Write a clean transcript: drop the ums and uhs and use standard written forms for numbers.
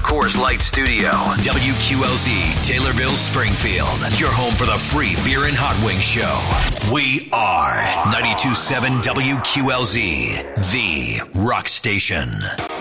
Coors Light Studio. WQLZ, Taylorville, Springfield. Your home for the free beer and hot wing show. We are 92.7 WQLZ, the rock station.